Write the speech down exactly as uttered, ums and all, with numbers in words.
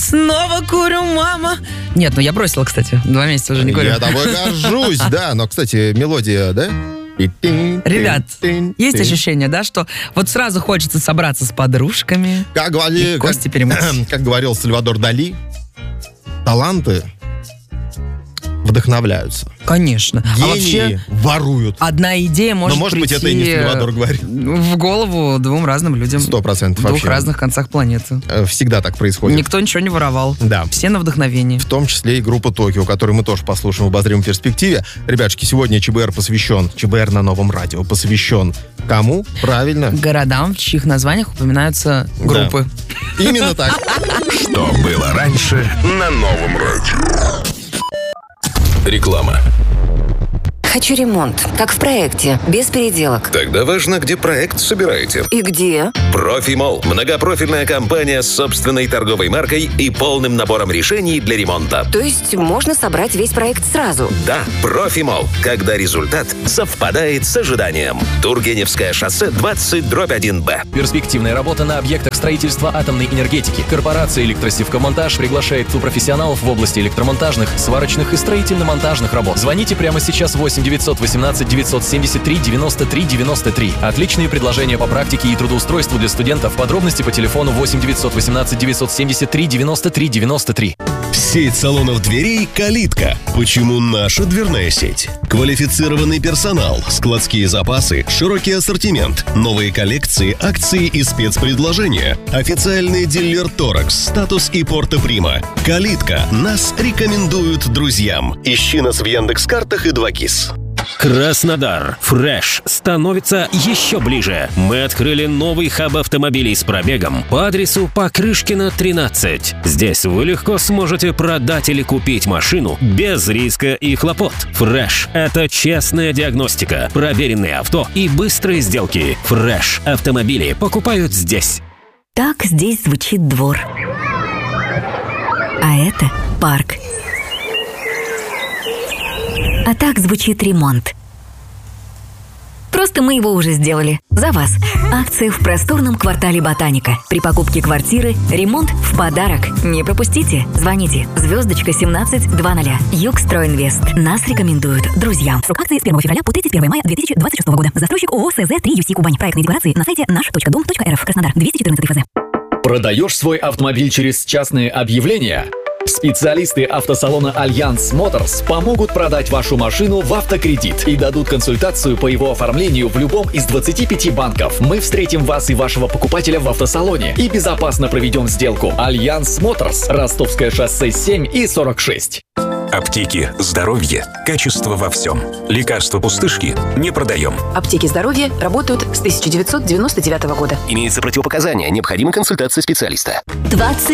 снова курю, мама. Нет, ну я бросила, кстати. Два месяца уже не курю. Я тобой горжусь, да. Но, кстати, мелодия, да? Ребят, есть ощущение, да, что вот сразу хочется собраться с подружками как говорили, и кости перемыть. Как, как говорил Сальвадор Дали, таланты вдохновляются. Конечно. Гении а вообще воруют. Одна идея может Но, может быть, это и не Сальвадор говорит. В голову двум разным людям. Сто процентов В двух вообще. разных концах планеты. Всегда так происходит. Никто ничего не воровал. Да. Все на вдохновении. В том числе и группа Токио, которую мы тоже послушаем в обозримой перспективе. Ребятушки, сегодня ЧБР посвящен, ЧБР на новом радио посвящен кому? Правильно? Городам, в чьих названиях упоминаются группы. Да. Именно так. Что было раньше на новом радио? Реклама. Хочу ремонт, как в проекте, без переделок. Тогда важно, где проект собираете. И где? Профимолл. Многопрофильная компания с собственной торговой маркой и полным набором решений для ремонта. То есть можно собрать весь проект сразу? Да, Профимолл. Когда результат совпадает с ожиданием. Тургеневское шоссе двадцать дробь один Б. Перспективная работа на объектах строительства атомной энергетики. Корпорация «Электросевкомонтаж» приглашает профессионалов в области электромонтажных, сварочных и строительно-монтажных работ. Звоните прямо сейчас восемь девятьсот восемнадцать девятьсот семьдесят три девяносто три девяносто три. Отличные предложения по практике и трудоустройству для студентов. Подробности по телефону восемь девятьсот восемнадцать девятьсот семьдесят три девяносто три девяносто три. Сеть салонов дверей «Калитка». Почему наша дверная сеть? Квалифицированный персонал, складские запасы, широкий ассортимент, новые коллекции, акции и спецпредложения. Официальный дилер «Торакс», «Статус» и «Порто Прима». «Калитка». Нас рекомендуют друзьям. Ищи нас в Яндекс.Картах и два гис. Краснодар. Фреш становится еще ближе. Мы открыли новый хаб автомобилей с пробегом по адресу Покрышкина, тринадцать. Здесь вы легко сможете продать или купить машину без риска и хлопот. Фреш – это честная диагностика, проверенные авто и быстрые сделки. Фреш. Автомобили покупают здесь. Так здесь звучит двор. А это парк. А так звучит ремонт. Просто мы его уже сделали. За вас. Акция в просторном квартале «Ботаника». При покупке квартиры ремонт в подарок. Не пропустите. Звоните. Звездочка семнадцать двадцать. Югстройинвест. Нас рекомендуют друзьям. Срок акции с первого февраля по тридцать первого мая две тысячи двадцать шестого года. Застройщик ООО СЗ три ю си Кубань. Проектные декларации на сайте наш точка дом точка эр эф. Краснодар. двести четырнадцать ФЗ. Продаешь свой автомобиль через частные объявления? Специалисты автосалона «Альянс Моторс» помогут продать вашу машину в автокредит и дадут консультацию по его оформлению в любом из двадцати пяти банков. Мы встретим вас и вашего покупателя в автосалоне и безопасно проведем сделку. «Альянс Моторс», Ростовское шоссе семь и сорок шесть. Аптеки «Здоровье». Качество во всем. Лекарства пустышки не продаем. Аптеки «Здоровье» работают с тысяча девятьсот девяносто девятого года. Имеются противопоказания. Необходима консультация специалиста. двадцать